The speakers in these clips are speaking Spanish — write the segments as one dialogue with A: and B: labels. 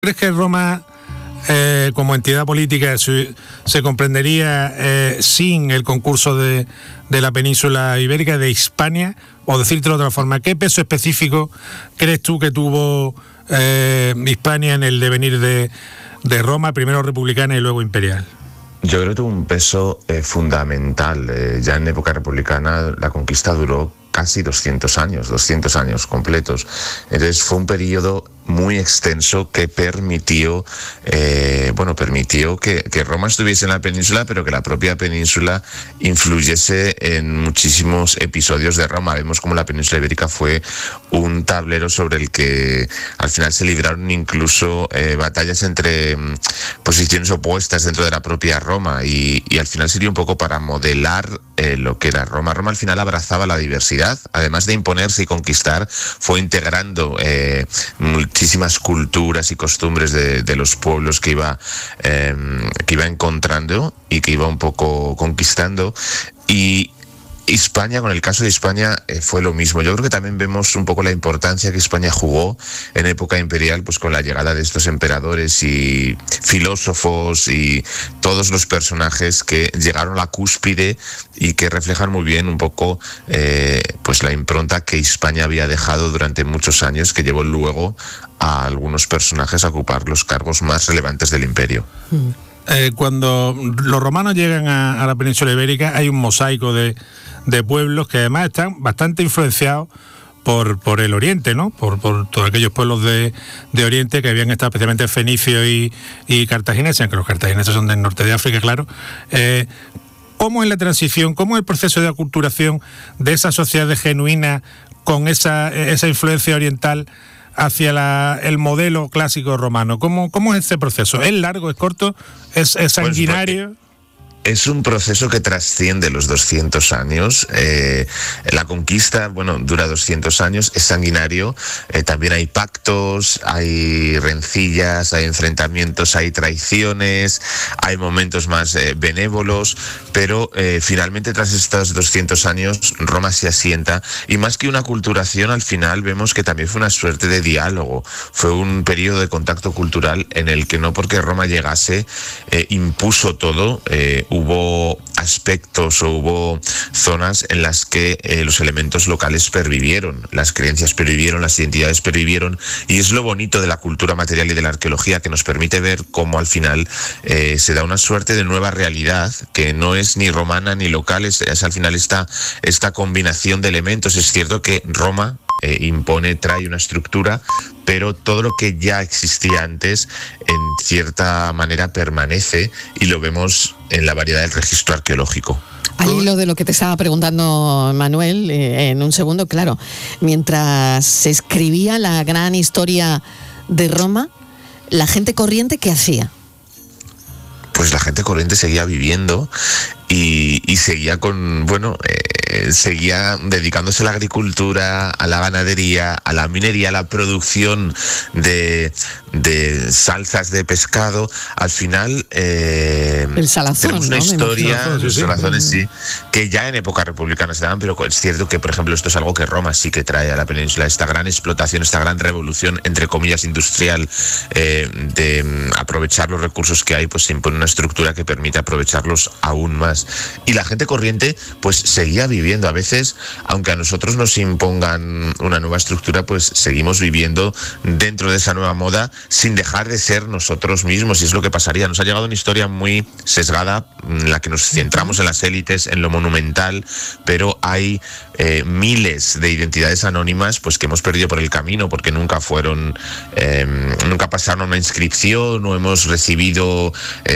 A: ¿Crees que Roma como entidad política se comprendería sin el concurso de la península ibérica, de Hispania? O decírtelo de otra forma, ¿qué peso específico crees tú que tuvo Hispania en el devenir de Roma, primero republicana y luego imperial?
B: Yo creo que tuvo un peso fundamental. Ya en época republicana la conquista duró casi 200 años completos. Entonces fue un periodo muy extenso que permitió que Roma estuviese en la península, pero que la propia península influyese en muchísimos episodios de Roma. Vemos como la península ibérica fue un tablero sobre el que al final se libraron incluso batallas entre posiciones opuestas dentro de la propia Roma, y al final sirvió un poco para modelar lo que era Roma. Roma al final abrazaba la diversidad, además de imponerse y conquistar, fue integrando muchísimas culturas y costumbres de los pueblos que iba encontrando y que iba un poco conquistando. Y Hispania, con el caso de Hispania, fue lo mismo. Yo creo que también vemos un poco la importancia que España jugó en época imperial, pues con la llegada de estos emperadores y filósofos y todos los personajes que llegaron a la cúspide y que reflejan muy bien un poco pues la impronta que Hispania había dejado durante muchos años, que llevó luego a algunos personajes a ocupar los cargos más relevantes del imperio.
A: Cuando los romanos llegan a la península ibérica, hay un mosaico de pueblos que además están bastante influenciados por el oriente, ¿no? Por todos aquellos pueblos de oriente que habían estado, especialmente fenicios y cartagineses, aunque los cartagineses son del norte de África, claro. ¿Cómo es la transición, cómo es el proceso de aculturación de esas sociedades genuinas con esa influencia oriental hacia el modelo clásico romano? ¿Cómo es ese proceso? ¿Es largo, es corto, es sanguinario?
B: Es un proceso que trasciende los 200 años. La conquista, dura 200 años, es sanguinario. También hay pactos, hay rencillas, hay enfrentamientos, hay traiciones, hay momentos más benévolos, pero finalmente tras estos 200 años Roma se asienta, y más que una aculturación, al final vemos que también fue una suerte de diálogo. Fue un periodo de contacto cultural en el que, no porque Roma llegase, impuso todo. Hubo aspectos o hubo zonas en las que los elementos locales pervivieron, las creencias pervivieron, las identidades pervivieron, y es lo bonito de la cultura material y de la arqueología, que nos permite ver cómo al final se da una suerte de nueva realidad que no es ni romana ni local, es al final esta combinación de elementos. Es cierto que Roma trae una estructura, pero todo lo que ya existía antes en cierta manera permanece, y lo vemos en la variedad del registro arqueológico.
C: Ahí lo de lo que te estaba preguntando Manuel, en un segundo, claro, mientras se escribía la gran historia de Roma, la gente corriente, ¿qué hacía?
B: Pues la gente corriente seguía viviendo y seguía seguía dedicándose a la agricultura, a la ganadería, a la minería, a la producción de salsas de pescado. Al final
C: el salazón,
B: tenemos una historia,
A: los
B: salazones, sí, que ya en época republicana se daban, pero es cierto que, por ejemplo, esto es algo que Roma sí que trae a la península, esta gran explotación, esta gran revolución, entre comillas, industrial, de aprovechar los recursos que hay, pues se impone una estructura que permite aprovecharlos aún más. Y la gente corriente pues seguía viviendo. A veces, aunque a nosotros nos impongan una nueva estructura, pues seguimos viviendo dentro de esa nueva moda sin dejar de ser nosotros mismos, y es lo que pasaría. Nos ha llegado una historia muy sesgada, en la que nos centramos en las élites, en lo monumental, pero hay miles de identidades anónimas pues que hemos perdido por el camino, porque nunca pasaron una inscripción, no hemos recibido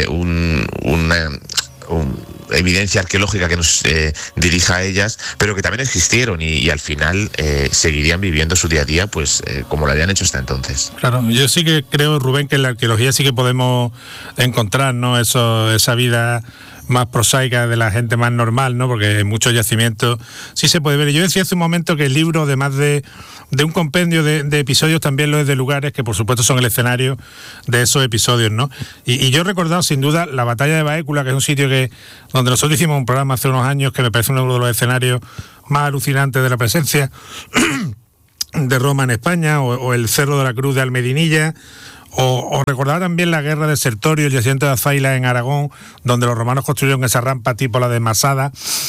B: una evidencia arqueológica que nos dirija a ellas, pero que también existieron y al final seguirían viviendo su día a día pues como lo habían hecho hasta entonces.
A: Claro, yo sí que creo, Rubén, que en la arqueología sí que podemos encontrar, ¿no?, esa vida más prosaica de la gente más normal, ¿no?, porque en muchos yacimientos sí se puede ver. Yo decía hace un momento que el libro, además de un compendio de episodios, también lo es de lugares que por supuesto son el escenario de esos episodios, ¿no? Y yo he recordado sin duda la batalla de Baécula, que es un sitio donde nosotros hicimos un programa hace unos años, que me parece uno de los escenarios más alucinantes de la presencia de Roma en España, o el Cerro de la Cruz de Almedinilla, O recordaba también la guerra de Sertorio, el yacimiento de Azaila en Aragón, donde los romanos construyeron esa rampa tipo la de Masada.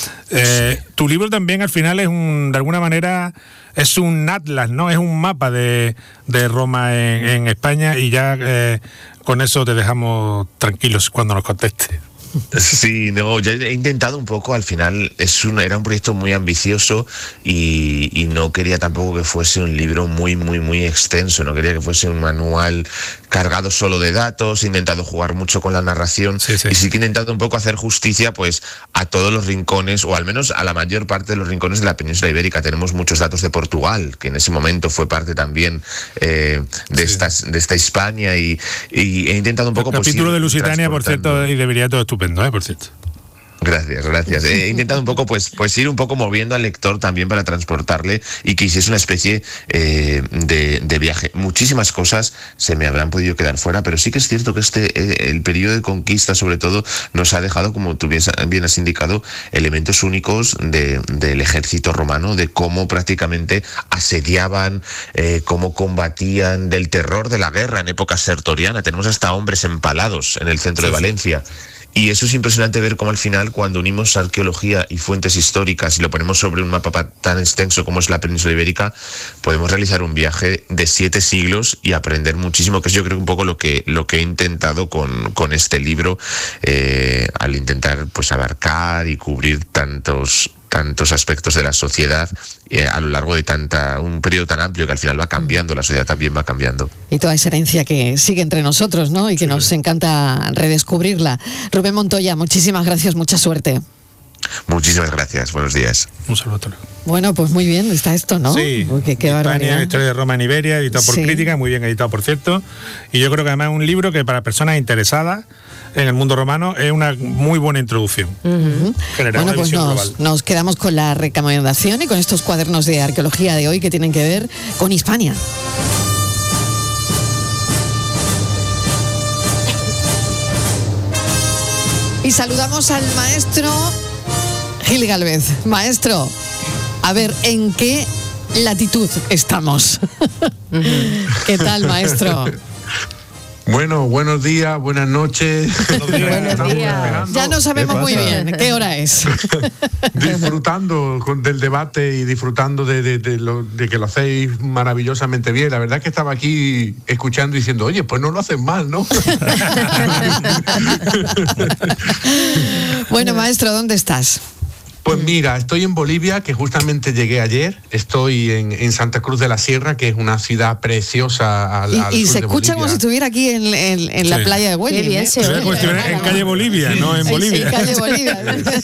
A: Tu libro también al final es de alguna manera es un atlas, ¿no? Es un mapa de Roma en España, y ya con eso te dejamos tranquilos cuando nos contestes.
B: Sí, no, yo he intentado un poco, al final era un proyecto muy ambicioso y no quería tampoco que fuese un libro muy, muy, muy extenso, no quería que fuese un manual cargado solo de datos, he intentado jugar mucho con la narración, sí. Y sí que he intentado un poco hacer justicia pues a todos los rincones, o al menos a la mayor parte de los rincones de la península ibérica. Tenemos muchos datos de Portugal, que en ese momento fue parte también de esta Hispania, y he intentado un poco...
A: El capítulo de Lusitania, por cierto, y debería todo estupendo. Por cierto.
B: Gracias. He intentado un poco pues ir un poco moviendo al lector también para transportarle y que hiciese una especie de viaje. Muchísimas cosas se me habrán podido quedar fuera, pero sí que es cierto que el periodo de conquista sobre todo nos ha dejado, como tú bien has indicado, elementos únicos del ejército romano, de cómo prácticamente asediaban, cómo combatían, del terror de la guerra en época sertoriana. Tenemos hasta hombres empalados en el centro de Valencia. Y eso es impresionante ver cómo al final, cuando unimos arqueología y fuentes históricas y lo ponemos sobre un mapa tan extenso como es la península ibérica, podemos realizar un viaje de 7 siglos y aprender muchísimo, que es yo creo un poco lo que he intentado con este libro, al intentar pues abarcar y cubrir tantos aspectos de la sociedad a lo largo de un periodo tan amplio que al final va cambiando, la sociedad también va cambiando.
C: Y toda esa herencia que sigue entre nosotros, ¿no? Y que nos encanta redescubrirla. Rubén Montoya, muchísimas gracias, mucha suerte.
B: Muchísimas gracias, buenos días.
A: Un saludo.
C: Bueno, pues muy bien está esto, ¿no?
A: Sí,
C: porque qué barbaridad.
A: Historia de Roma en Iberia, editado por Crítica, muy bien editado, por cierto. Y yo creo que además es un libro que para personas interesadas en el mundo romano es una muy buena introducción.
C: Bueno, pues nos quedamos con la recomendación y con estos cuadernos de arqueología de hoy que tienen que ver con Hispania. Y saludamos al maestro Gil Gálvez. Maestro, a ver, ¿en qué latitud estamos? ¿Qué tal, maestro?
D: Bueno, buenos días, buenas noches.
C: Buenos días. Ya no sabemos muy bien qué hora es.
D: Disfrutando del debate y disfrutando de que lo hacéis maravillosamente bien. La verdad es que estaba aquí escuchando y diciendo, oye, pues no lo hacen mal, ¿no?
C: Bueno, maestro, ¿dónde estás?
D: Pues mira, estoy en Bolivia, que justamente llegué ayer. Estoy en Santa Cruz de la Sierra, que es una ciudad preciosa al sur
C: y se
D: de
C: escucha
D: Bolivia.
C: como si estuviera aquí en la playa de Huelva.
A: Qué bien, como si estuviera en calle Bolivia, no en Bolivia.
C: Sí, calle Bolivia.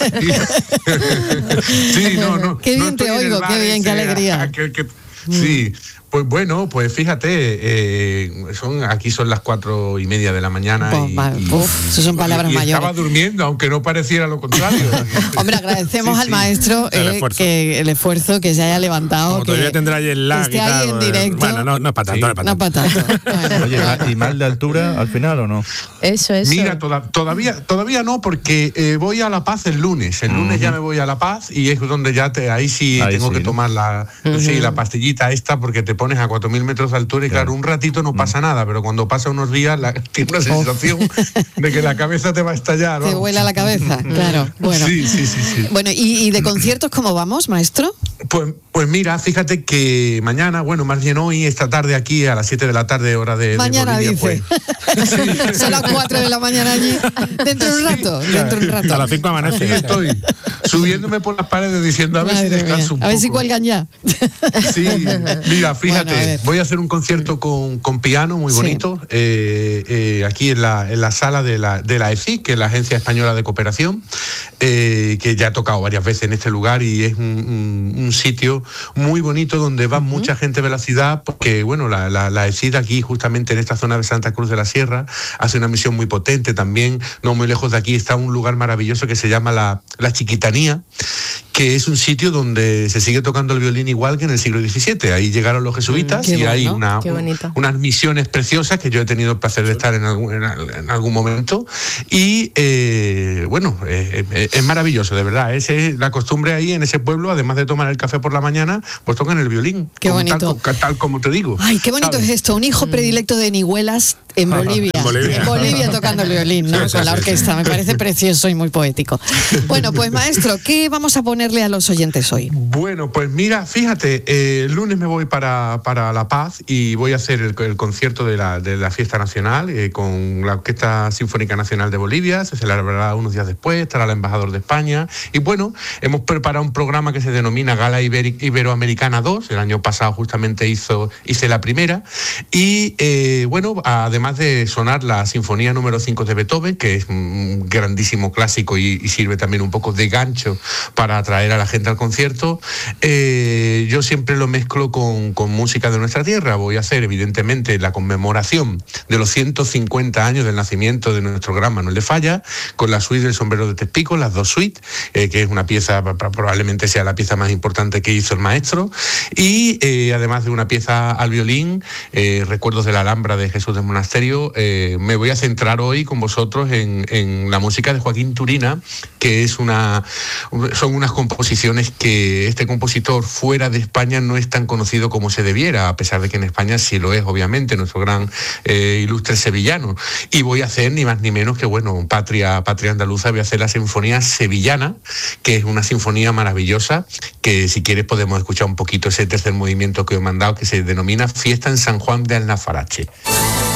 D: Sí, no.
C: Qué bien te oigo, qué bien, qué alegría.
D: Sí. Pues bueno, pues fíjate, aquí son las 4:30 de la mañana.
C: Eso son palabras mayores.
D: Estaba durmiendo, aunque no pareciera lo contrario.
C: Hombre, agradecemos al maestro el esfuerzo que se haya levantado.
A: Como todavía tendrá ahí el lag y tal.
C: Ahí en directo.
A: Bueno, no es para tanto.
C: No es para tanto. Bueno,
E: oye, ¿y mal de altura al final o no?
C: Eso.
D: Mira, todavía no, porque voy a La Paz el lunes. El lunes ya me voy a La Paz y es donde ya ahí tengo que tomar la pastillita esta, porque te pones a 4.000 metros de altura y claro, un ratito no pasa nada, pero cuando pasa unos días tienes una sensación de que la cabeza te va a estallar, ¿no?
C: Te vuela la cabeza, claro. Bueno.
D: Sí.
C: Bueno, ¿y de conciertos cómo vamos, maestro?
D: Pues mira, fíjate que mañana, más bien hoy, esta tarde aquí a las 7 de la tarde, hora de
C: mañana
D: Bolivia,
C: dice. Pues. Son las 4 de la mañana allí. Dentro de un rato.
A: A las 5 amanece.
D: Así estoy, subiéndome por las paredes diciendo a ver si descanso un poco.
C: A ver si cuelgan ya.
D: Sí, mira, fíjate,
C: bueno,
D: voy a hacer un concierto con piano muy bonito, aquí en la sala de la EFI, que es la Agencia Española de Cooperación, que ya he tocado varias veces en este lugar y es un sitio muy bonito donde va mucha gente de la ciudad, porque la EFI aquí, justamente en esta zona de Santa Cruz de la Sierra, hace una misión muy potente. También, no muy lejos de aquí, está un lugar maravilloso que se llama la Chiquitanía, que es un sitio donde se sigue tocando el violín igual que en el siglo XVII. Ahí llegaron los jesuitas y hay unas misiones preciosas que yo he tenido el placer de estar en algún momento. Y es maravilloso, de verdad. Es la costumbre ahí en ese pueblo, además de tomar el café por la mañana, pues tocan el violín.
C: Qué bonito.
D: Tal como te digo.
C: Ay, qué bonito, ¿sabes? Es esto. Un hijo predilecto de Nihuelas En Bolivia. En Bolivia tocando el violín, ¿no? Con la orquesta. Me parece precioso y muy poético. Bueno, pues maestro, ¿qué vamos a ponerle a los oyentes hoy?
D: Bueno, pues mira, fíjate, el lunes me voy para La Paz y voy a hacer el concierto de la fiesta nacional con la Orquesta Sinfónica Nacional de Bolivia. Se celebrará unos días después, estará el embajador de España. Y bueno, hemos preparado un programa que se denomina Gala Iberoamericana 2. El año pasado justamente hice la primera. Y bueno, además de sonar la Sinfonía número 5 de Beethoven, que es un grandísimo clásico y sirve también un poco de gancho para atraer a la gente al concierto, yo siempre lo mezclo con música de nuestra tierra. Voy a hacer, evidentemente, la conmemoración de los 150 años del nacimiento de nuestro gran Manuel de Falla, con la suite del Sombrero de Tespico, las dos suites, que es una pieza, probablemente sea la pieza más importante que hizo el maestro, y además de una pieza al violín, Recuerdos de la Alhambra de Jesús del Monasterio. Me voy a centrar hoy con vosotros en la música de Joaquín Turina, que son unas composiciones que este compositor fuera de España no es tan conocido como se debiera, a pesar de que en España sí lo es, obviamente, nuestro gran ilustre sevillano. Y voy a hacer ni más ni menos que, bueno, patria andaluza, voy a hacer la Sinfonía Sevillana, que es una sinfonía maravillosa, que si quieres podemos escuchar un poquito ese tercer movimiento que he mandado, que se denomina Fiesta en San Juan de Alnafarache.